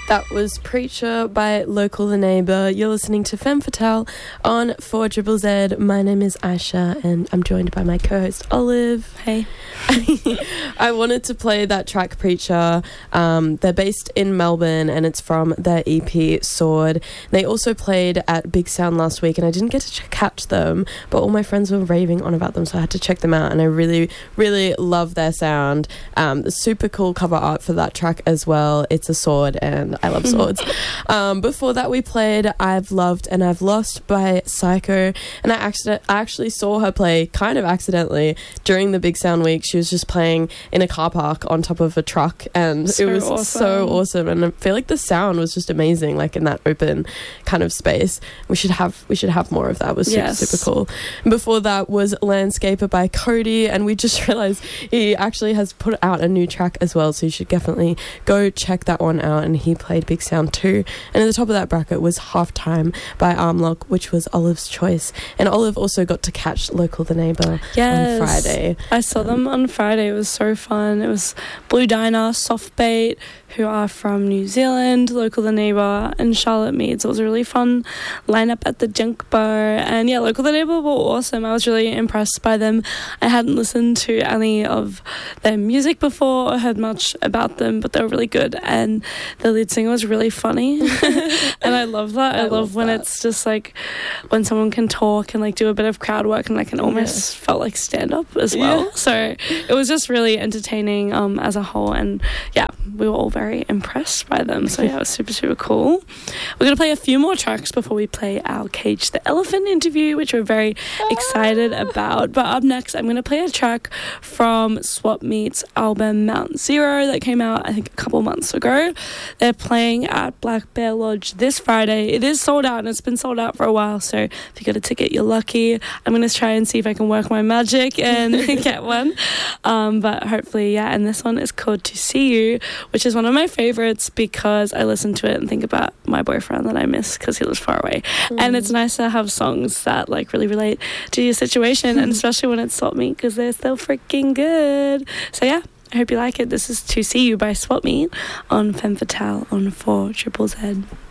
That was Preacher by Local the Neighbour. You're listening to Femme Fatale on 4ZZZ. My name is Aisha and I'm joined by my co-host Olive. Hey. I wanted to play that track Preacher. They're based in Melbourne and it's from their EP Sword. They also played at Big Sound last week and I didn't get to catch them, but all my friends were raving on about them, so I had to check them out, and I really, really love their sound. The super cool cover art for that track as well. It's a sword and I love swords. Before that we played I've Loved and I've Lost by Psycho, and I actually saw her play kind of accidentally during the Big Sound week. She was just playing in a car park on top of a truck, and it was so awesome, and I feel like the sound was just amazing, like in that open kind of space. We should have more of that. It was super cool. And before that was Landscaper by Cody, and we just realized he actually has put out a new track as well, so you should definitely go check that one out, and he played Big Sound too. And at the top of that bracket was Halftime by Armlock, which was Olive's choice, and Olive also got to catch Local the Neighbour on Friday. I saw them on Friday. It was so fun. It was Blue Diner, Softbait, who are from New Zealand, Local the Neighbour, and Charlotte Meads. It was a really fun lineup at the Junk Bar, and yeah, Local the Neighbour were awesome. I was really impressed by them. I hadn't listened to any of their music before or heard much about them, but they were really good, and the lead singer was really funny. And I love that. I love when it's just like when someone can talk and like do a bit of crowd work, and like can almost felt like stand up as well. So it was just really entertaining as a whole, and yeah, we were all very impressed by them. So yeah, it was super, super cool. We're going to play a few more tracks before we play our Cage the Elephant interview, which we're very excited about. But up next, I'm going to play a track from Swap Meat's album Mount Zero that came out, I think, a couple months ago. They're playing at Black Bear Lodge this Friday. It is sold out, and it's been sold out for a while, so if you got a ticket, you're lucky. I'm going to try and see if I can work my magic and get one. But hopefully, yeah. And this one is called To See You, which is one of my favorites because I listen to it and think about my boyfriend that I miss because he lives far away. And it's nice to have songs that like really relate to your situation, and especially when it's Swap Meat, because they're so freaking good. So yeah, I hope you like it. This is To See You by Swap Meat on Femme Fatale on 4ZZZ.